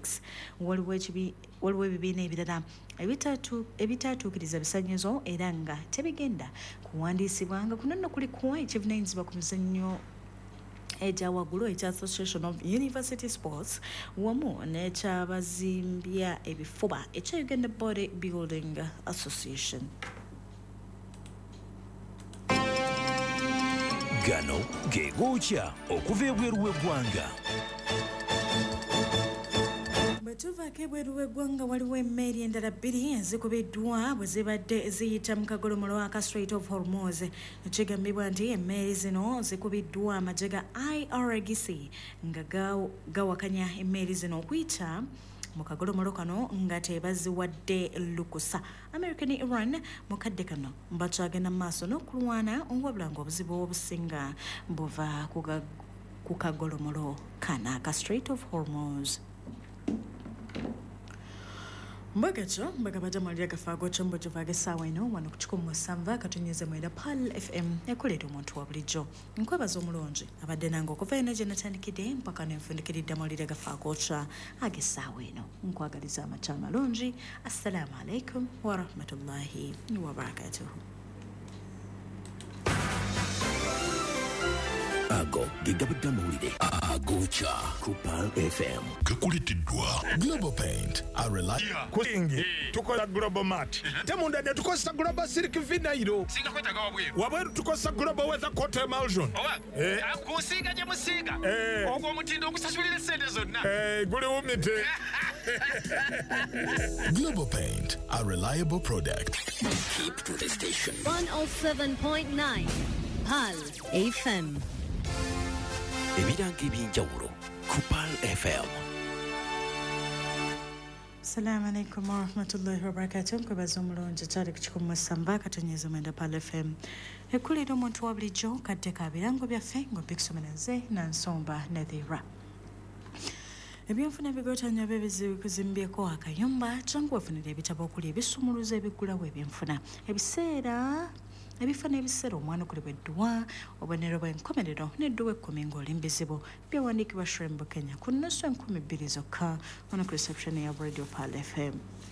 Olympics. Waliwo ebibiina ebirala ebitatuukiriza bisanyizo era nga tebigenda kuwandiisibwa nga kuno nno kuli kuwa ekivunaanyizibwa ku mizannyo ejawaggulu ekya Association of University Sports wamu n'ekyabazimbya ebifuba ekya Uganda Body Building Association. Gano gegookya okuva ebweru w'eggwanga. Bwetuvaako ebweru w'eggwanga waliwo emmeeri endala bbiri ezikubiddwa bwe zibadde ziyita mu kagolomolo aka Strait of Hormuz. Kigambibwa nti emmeeri zino zikubiddwa amagye ga IRGC nga gawakanya emmeeri zino okuyita mu kagolomolo kano nga tebaziwadde lukusa. America ne Iran mukadde kano bakyagenda mu maaso n'okulwana wabula ng'obuzibu obusinga buva ku kagolomolo kana aka Strait of Hormuz. Mbagacho mbagabada malya gafago chombo jovage sawa ino wano kuchikumu samva katonyeze mweda Pal FM yakuleeta omuntu wa bulijjo nkwebaza omulungi abadde nange okuva eno gye natandikidde mpaka nenfundikirira malya gafago cha agesawa ino nkwagaliza amacha malungi. Assalamu alaikum wa rahmatullahi wa barakatuh. Ago gigabadde amawulire agookya ku Pal FM. Gakulitiddwa Global Paint kusingi tukola Global Mat temunda ne tukosa Global Silk Vinyl singa kwetaga wabweru tukosa Global Weather Coat Emulsion kusinga gye musiga ogwo omutindo ogusasulira sente zonna guli wumite. Global Paint, a reliable product. Keep to the station. 107.9 Pal FM. Ebirango eby'enjawulo ku Pal FM. Assalamu alaikum wa rahmatullahi wa barakatuh. Nkwebaza omulungi kyali kukikumu masamba katonyeza mwenda Pal FM. Ekulira omuntu wa bulijjo kadde ka birango byaffe ng'obikusomeraze Nansomba Nadhira. Ebyenfuna bigotanya bebizibu kuzimbyeko akayumba kyangu wafunira ebitabo okuli ebisumuluzo ebigulawo ebyenfuna ebifana ebiseera omwana okulibwa edduwa obubonero bw'enkomerero n'edduwa 10 ng'oli mbizibu byawandiikibwa Shrembo Kenya ku nnusu 20,000 zokka ono ku reception ya Radio Pal FM.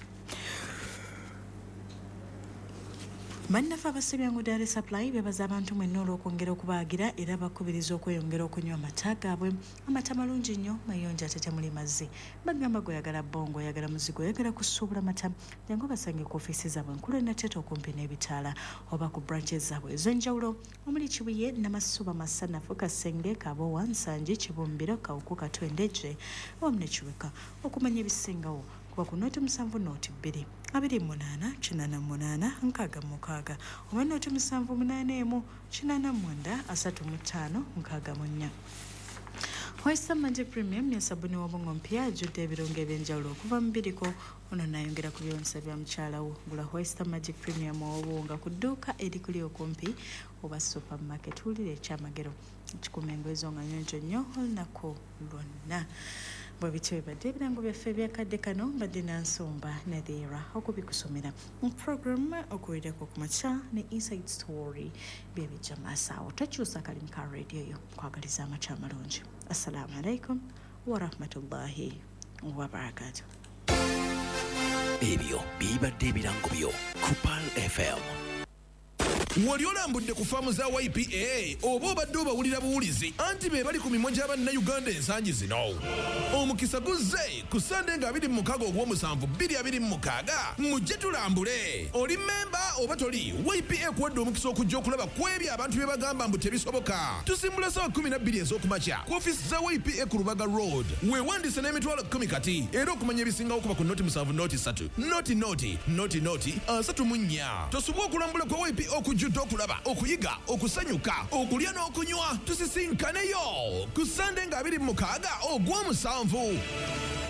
Bannaffe abasibyangu Dairy Supply bebaza abantu mwenna olw'okwongera okubaagira era bakubiriza okweyongera okunywa amata gaabwe. Amata malungi nnyo mayonjo ate temuli mazzi. Bagamba gw'oyagala bongo oyagala muzigo oyagala kusuubula mata jangu basange ku ofiisi zaabwe enkulu enateeta okumpi n'ebitaala oba ku branches zaabwe ez'enjawulo omuli Kibuye, Namasuba, Masanafu, Kasenge, Kabowa, Nsanji, Kibumbiro, Kawuku, Katwendeje wamu ne Kiweka. Okumanya ebisingawo kuba ku nooti 7 nooti 2 28 88 66 oba nooti 7 81 89 35 64. Oyster Magic Premium ya sabuni w'obwongo mpya ajjudde ebirungo eby'enjawulo okuva mu biriko ono nayongera ku byonsa bya mukyala wo. Gula Oyster Magic Premium w'obwongo ku dduuka erikuli okumpi oba supermarket. Wulira ekyamagero ekikuuma engoye nga nnyonjo nnyo olunaku lwonna. Bwe bityo bibadde ebirango byaffe ebyakadde kano mbadde Nansomba Nadhira okubikusomera mu program okuwirako ku makya ne Inside Story byebijja maasawo. Takyusa kalimu ka radio yo kwagaliza amakya amalungi. Assalamu alaikum wa rahmatullahi wa barakatuh. Ebyo bibadde ebirango byo ku Pal FM. Wali olambudde ku faamu za YPA oba obadde obawulira buwulizi anti be bali ku mimwa gy'Abannayuganda ensangi zino. Omukisa guzze ku Sande nga 26 ogw'omusanvu 2026 mujje tulambule. Oli memba oba toli, YPA kuwadde omukisa okujja okulaba ku ebyo abantu bye bagamba mbu tebisoboka. Tusimbula ssaawa 12 ez'okumakya ku ofiisi za YPA ku Lubaga Road. Weewandise n'emitwalo 10 kati era okumanya ebisingawo kuba ku nooti 7 nooti 3 nooti 34. Tosubwa okulambula kwa YPA okujjudde okulaba, okuyiga, okusanyuka, okulya n'okunywa. Tusisinkanayo ku Sande nga 26 ogw'omusanvu.